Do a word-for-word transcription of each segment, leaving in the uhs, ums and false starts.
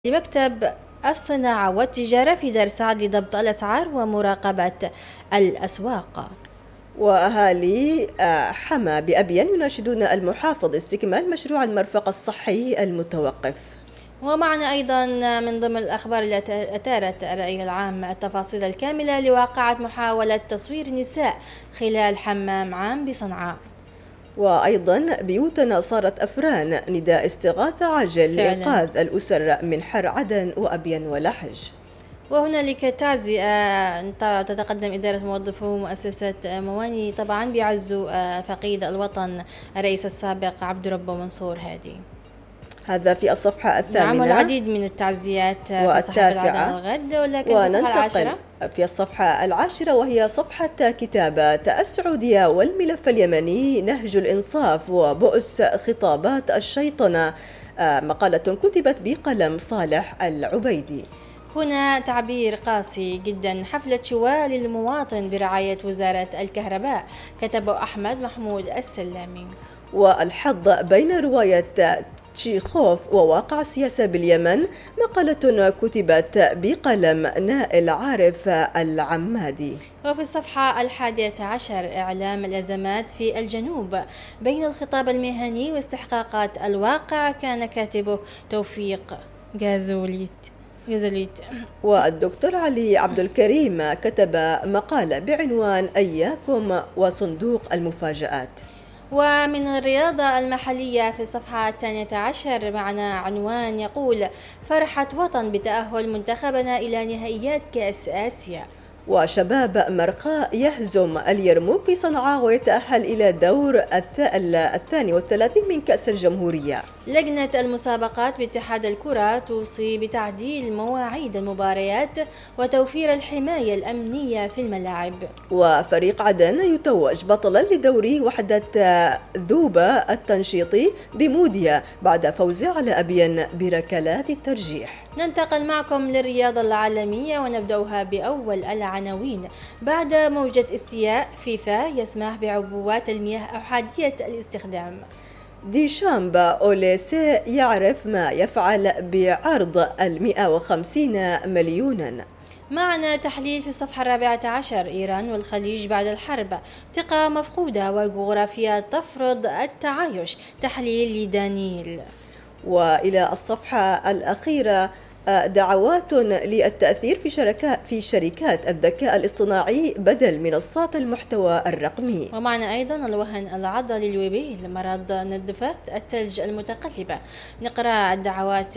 لمكتب الصناعة والتجارة في دار سعد لضبط الأسعار ومراقبة الأسواق. وأهالي حما بأبين يناشدون المحافظ استكمال مشروع المرفق الصحي المتوقف. ومعنا أيضا من ضمن الأخبار التي أثارت الرأي العام التفاصيل الكاملة لواقعة محاولة تصوير نساء خلال حمام عام بصنعاء. وأيضا بيوتنا صارت أفران، نداء استغاثة عاجل لإنقاذ الأسر من حر عدن وأبين ولحج. وهنالك تعزئة تتقدم إدارة موظفو مؤسسة مواني طبعا بيعزوا فقيد الوطن الرئيس السابق عبد ربه منصور هادي. هذا في الصفحة الثامنة. نعم، والعديد من التعزيات والتاسعة الغد، ولكن وننتقل في الصفحة العاشرة وهي صفحة كتابات السعودية والملف اليمني، نهج الإنصاف وبؤس خطابات الشيطنة، مقالة كتبت بقلم صالح العبيدي. هنا تعبير قاسي جدا، حفلة شواء للمواطن برعاية وزارة الكهرباء، كتبه أحمد محمود السلامي. والحظ بين رواية تشيخوف وواقع السياسة باليمن، مقالة كتبت بقلم نائل عارف العمادي. وفي الصفحة الحادية عشر إعلام الأزمات في الجنوب بين الخطاب المهني واستحقاقات الواقع، كان كاتبه توفيق جازوليت جازوليت. والدكتور علي عبد الكريم كتب مقالة بعنوان أياكم وصندوق المفاجآت. ومن الرياضة المحلية في الصفحة الثانية عشر معنا عنوان يقول: فرحة وطن بتأهل منتخبنا إلى نهائيات كأس آسيا. وشباب مرخاء يهزم اليرموك في صنعاء ويتأهل إلى دور الثاني والثلاثين من كأس الجمهورية. لجنة المسابقات باتحاد الكرة توصي بتعديل مواعيد المباريات وتوفير الحماية الأمنية في الملاعب. وفريق عدن يتوج بطلا لدوري وحدة ذوبة التنشيطي بموديا بعد فوزه على أبين بركلات الترجيح. ننتقل معكم للرياضة العالمية ونبدأها بأول العناوين. بعد موجة استياء فيفا يسمح بعبوات المياه أحادية الاستخدام. ديشامب أوليسي يعرف ما يفعل بعرض المئة وخمسين مليونا. معنا تحليل في الصفحة الرابعة عشر: إيران والخليج بعد الحرب، ثقة مفقودة وجغرافيا تفرض التعايش، تحليل لدانيل. وإلى الصفحة الأخيرة: دعوات للتأثير في شركات في شركات الذكاء الاصطناعي بدل منصات المحتوى الرقمي. ومعنا أيضا الوهن العضلي الوبيل، مرض ندفة الثلج المتقلبة. نقرأ الدعوات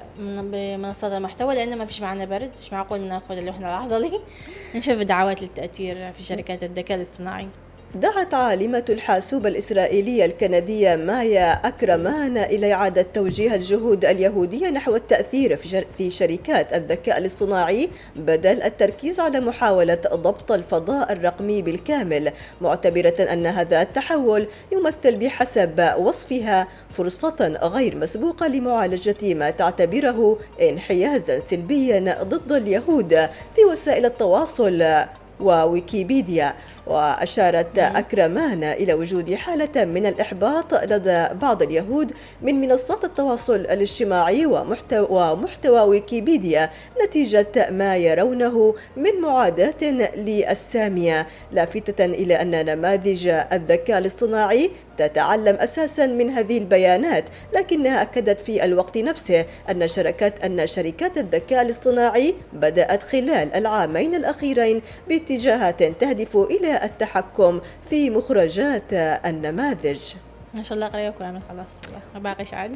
بمنصات المحتوى لأنه ما فيش معنا برد، مش معقول ناخذ الوهن العضلي. نشوف دعوات للتأثير في شركات الذكاء الاصطناعي. دعت عالمة الحاسوب الإسرائيلية الكندية مايا أكرمان إلى إعادة توجيه الجهود اليهودية نحو التأثير في شركات الذكاء الاصطناعي بدل التركيز على محاولة ضبط الفضاء الرقمي بالكامل، معتبرة أن هذا التحول يمثل بحسب وصفها فرصة غير مسبوقة لمعالجة ما تعتبره انحيازا سلبيا ضد اليهود في وسائل التواصل وويكيبيديا. وأشارت أكرمان إلى وجود حالة من الإحباط لدى بعض اليهود من منصات التواصل الاجتماعي ومحتوى, ومحتوى ويكيبيديا نتيجة ما يرونه من معاداة للسامية، لافتة إلى أن نماذج الذكاء الاصطناعي تتعلم أساسا من هذه البيانات، لكنها أكدت في الوقت نفسه أن شركات أن شركات الذكاء الاصطناعي بدأت خلال العامين الأخيرين باتجاهات تهدف إلى التحكم في مخرجات النماذج. ما شاء الله قريبك وعمل خلاص باقي عاد.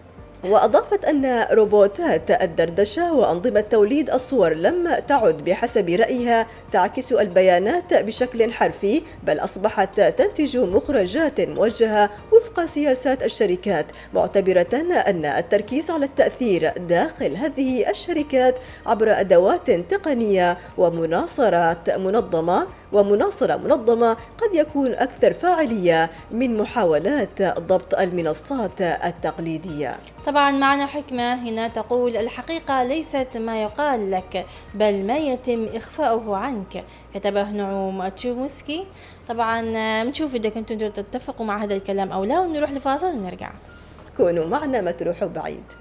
وأضافت أن روبوتات الدردشة وأنظمة توليد الصور لم تعد بحسب رأيها تعكس البيانات بشكل حرفي، بل أصبحت تنتج مخرجات موجهة وفق سياسات الشركات، معتبرة أن التركيز على التأثير داخل هذه الشركات عبر أدوات تقنية ومناصرات منظمة ومناصرة منظمة قد يكون أكثر فاعلية من محاولات ضبط المنصات التقليدية. طبعا معنا حكمة هنا تقول: الحقيقة ليست ما يقال لك بل ما يتم إخفاؤه عنك، كتبه نعوم تشومسكي. طبعا بنشوف إذا كنتم تتفقوا مع هذا الكلام أو لا، ونروح لفاصل ونرجع. كونوا معنا ما تروحوا بعيد.